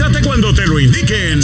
Regístrate cuando te lo indiquen.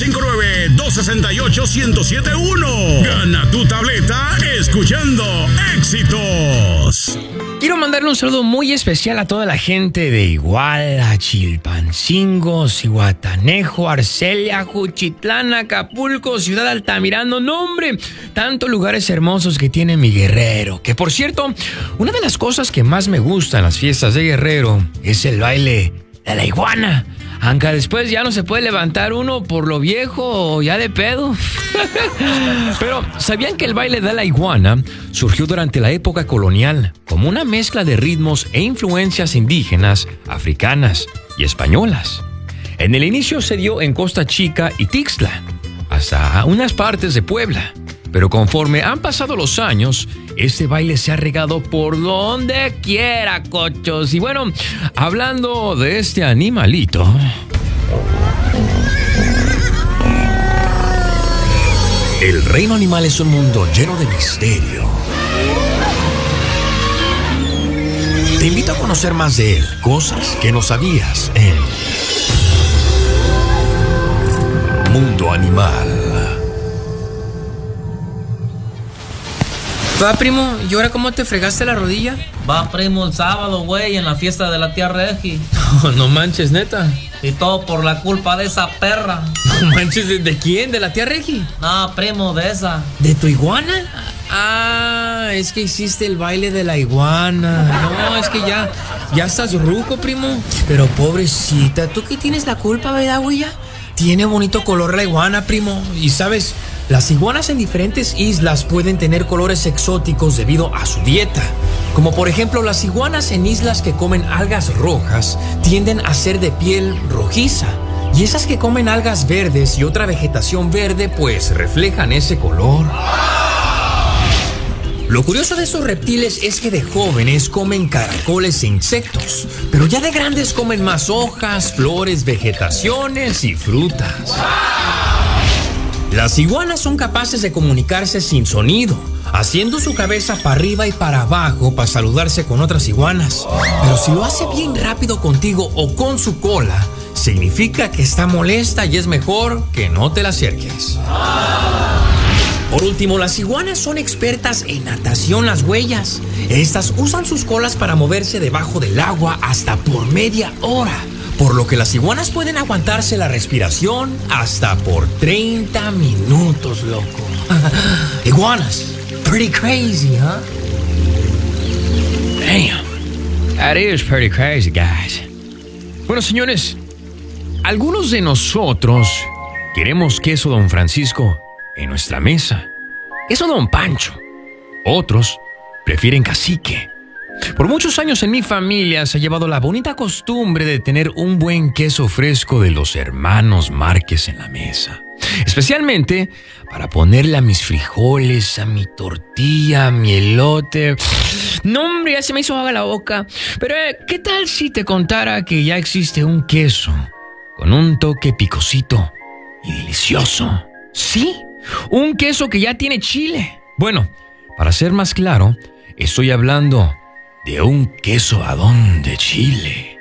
559-268-1071. Gana tu tableta escuchando Éxitos. Quiero mandarle un saludo muy especial a toda la gente de Iguala, Chilpancingo, Zihuatanejo, Arcelia, Juchitlán, Acapulco, Ciudad Altamirano. No, hombre, tantos lugares hermosos que tiene mi Guerrero. Que, por cierto, una de las cosas que más me gusta en las fiestas de Guerrero es el baile de la iguana. Aunque después ya no se puede levantar uno por lo viejo o ya de pedo. Pero, ¿sabían que el baile de la iguana surgió durante la época colonial como una mezcla de ritmos e influencias indígenas, africanas y españolas? En el inicio se dio en Costa Chica y Tixla, hasta unas partes de Puebla. Pero conforme han pasado los años, este baile se ha regado por donde quiera, cochos. Y bueno, hablando de este animalito, el reino animal es un mundo lleno de misterio. Te invito a conocer más de él, cosas que no sabías en Mundo Animal. Va, primo, ¿y ahora cómo te fregaste la rodilla? Va, primo, el sábado, güey, en la fiesta de la tía Regi. No manches, neta. Y todo por la culpa de esa perra. No manches, ¿de quién? ¿De la tía Regi? No, primo, de esa. ¿De tu iguana? Ah, es que hiciste el baile de la iguana. No, es que ya estás ruco, primo. Pero pobrecita, ¿tú qué tienes la culpa, verdad, güey? Tiene bonito color la iguana, primo. Y sabes, las iguanas en diferentes islas pueden tener colores exóticos debido a su dieta. Como por ejemplo, las iguanas en islas que comen algas rojas tienden a ser de piel rojiza. Y esas que comen algas verdes y otra vegetación verde, pues reflejan ese color. Lo curioso de estos reptiles es que de jóvenes comen caracoles e insectos, pero ya de grandes comen más hojas, flores, vegetaciones y frutas. Las iguanas son capaces de comunicarse sin sonido, haciendo su cabeza para arriba y para abajo para saludarse con otras iguanas. Pero si lo hace bien rápido contigo o con su cola, significa que está molesta y es mejor que no te la acerques. Por último, las iguanas son expertas en natación, las huellas. Estas usan sus colas para moverse debajo del agua hasta por media hora, por lo que las iguanas pueden aguantarse la respiración hasta por 30 minutos, loco. Iguanas, pretty crazy, huh? Damn, that is pretty crazy, guys. Bueno, señores, algunos de nosotros queremos queso Don Francisco en nuestra mesa, queso Don Pancho. Otros prefieren cacique. Por muchos años en mi familia se ha llevado la bonita costumbre de tener un buen queso fresco de los hermanos Márquez en la mesa. Especialmente para ponerle a mis frijoles, a mi tortilla, a mi elote. No, hombre, ya se me hizo agua la boca. Pero, ¿qué tal si te contara que ya existe un queso con un toque picosito y delicioso? Sí, un queso que ya tiene chile. Bueno, para ser más claro, estoy hablando de un queso Badón de Chile.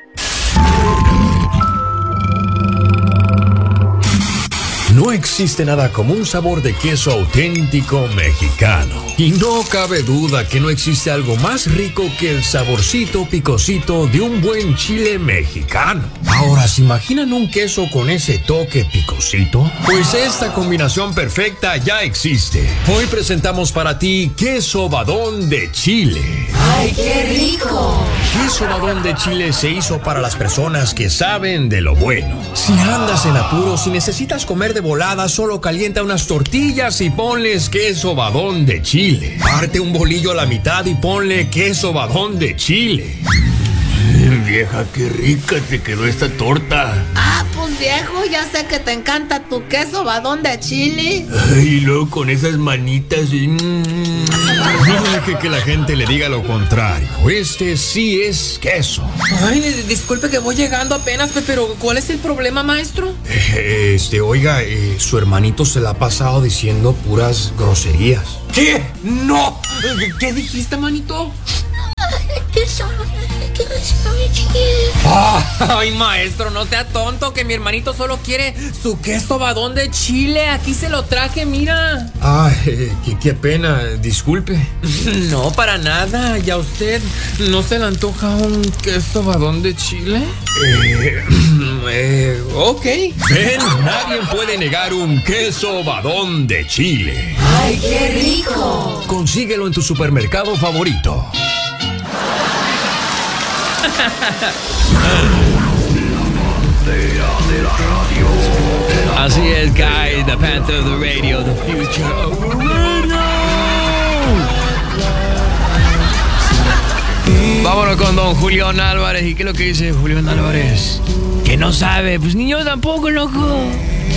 No existe nada como un sabor de queso auténtico mexicano. Y no cabe duda que no existe algo más rico que el saborcito picosito de un buen chile mexicano. Ahora, ¿se imaginan un queso con ese toque picosito? Pues esta combinación perfecta ya existe. Hoy presentamos para ti queso Badón de Chile. ¡Ay, qué rico! Queso Badón de Chile se hizo para las personas que saben de lo bueno. Si andas en apuros y necesitas comer de volada, solo calienta unas tortillas y ponles queso Badón de Chile. Parte un bolillo a la mitad y ponle queso Badón de Chile. Vieja, qué rica te quedó esta torta. Ah, pues viejo, ya sé que te encanta tu queso Badón de Chile. Y luego con esas manitas. No deje que la gente le diga lo contrario. Este sí es queso. Ay, disculpe que voy llegando apenas, pero ¿cuál es el problema, maestro? Oiga, su hermanito se la ha pasado diciendo puras groserías. ¿Qué? ¡No! ¿Qué dijiste, manito? Que Ay, maestro, no sea tonto, que mi hermanito solo quiere su queso badón de chile. Aquí se lo traje, mira. Ay, qué pena, disculpe. No, para nada. ¿Y a usted no se le antoja un queso badón de chile? Ok. Ven, nadie puede negar un queso badón de Chile. ¡Ay, qué rico! Consíguelo en tu supermercado favorito. Así es, guys, the Panther of the radio, the future of radio. Vámonos con don Julián Álvarez. ¿Y qué es lo que dice Julián Álvarez? Que no sabe. Pues ni yo tampoco, loco.